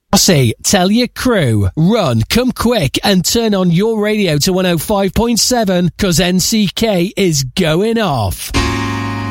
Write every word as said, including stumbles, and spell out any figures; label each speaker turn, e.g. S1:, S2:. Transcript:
S1: Bossy, tell your crew, run, come quick and turn on your radio to one oh five point seven because N C K is going off.